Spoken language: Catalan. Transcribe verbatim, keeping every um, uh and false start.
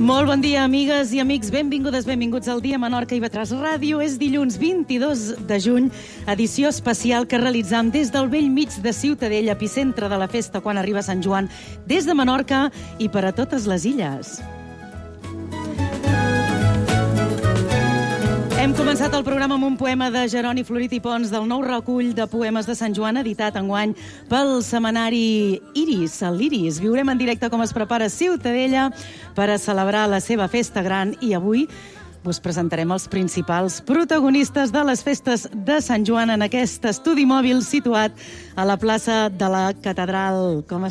Molt bon dia, amigues i amics. Benvingudes, benvinguts al Dia Menorca i Batràs Ràdio. És dilluns vint-i-dos de juny, edició especial que realitzam des del vell mig de Ciutadella, epicentre de la festa quan arriba Sant Joan, des de Menorca i per a totes les illes. Hem començat el programa amb un poema de Jeroni Florit i Pons del nou recull de poemes de Sant Joan, editat enguany pel setmanari Iris, el l'Iris. Viurem en directe com es prepara Ciutadella per a celebrar la seva festa gran i avui us presentarem els principals protagonistes de les festes de Sant Joan en aquest estudi mòbil situat a la plaça de la Catedral. Com